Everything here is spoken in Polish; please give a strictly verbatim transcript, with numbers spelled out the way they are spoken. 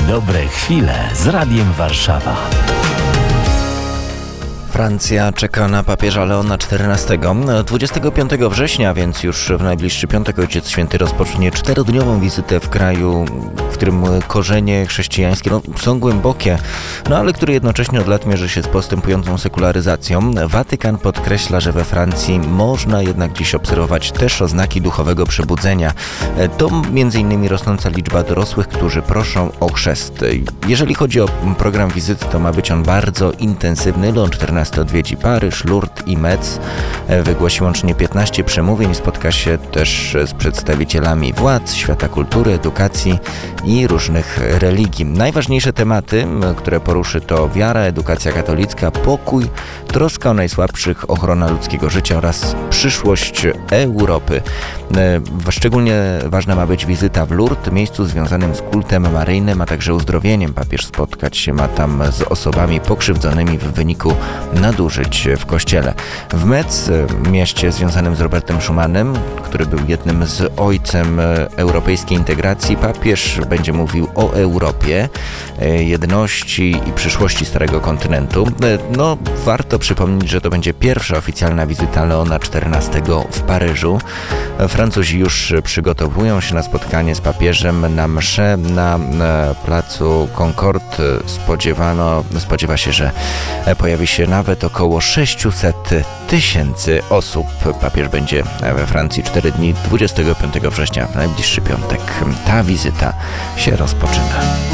Dobre chwile z Radiem Warszawa. Francja czeka na papieża Leona czternastego. dwudziestego piątego września, więc już w najbliższy piątek, Ojciec Święty rozpocznie czterodniową wizytę w kraju, w którym korzenie chrześcijańskie no, są głębokie, no ale który jednocześnie od lat mierzy się z postępującą sekularyzacją. Watykan podkreśla, że we Francji można jednak dziś obserwować też oznaki duchowego przebudzenia. To między innymi rosnąca liczba dorosłych, którzy proszą o chrzest. Jeżeli chodzi o program wizyty, to ma być on bardzo intensywny. Leon czternasty odwiedzi Paryż, Lourdes i Metz. Wygłosi łącznie piętnaście przemówień. Spotka się też z przedstawicielami władz, świata kultury, edukacji i różnych religii. Najważniejsze tematy, które poruszy, to wiara, edukacja katolicka, pokój, troska o najsłabszych, ochrona ludzkiego życia oraz przyszłość Europy. Szczególnie ważna ma być wizyta w Lourdes, miejscu związanym z kultem maryjnym, a także uzdrowieniem. Papież spotkać się ma tam z osobami pokrzywdzonymi w wyniku nadużyć w kościele. W Metz, mieście związanym z Robertem Schumanem, który był jednym z ojcem europejskiej integracji, papież będzie mówił o Europie, jedności i przyszłości Starego Kontynentu. No, warto przypomnieć, że to będzie pierwsza oficjalna wizyta Leona czternastego w Paryżu. Francuzi już przygotowują się na spotkanie z papieżem. Na mszę na placu Concorde spodziewano, spodziewa się, że pojawi się nawet około sześćset tysięcy osób. Papież będzie we Francji cztery dni, dwudziestego piątego września, w najbliższy piątek. Ta wizyta się rozpoczyna.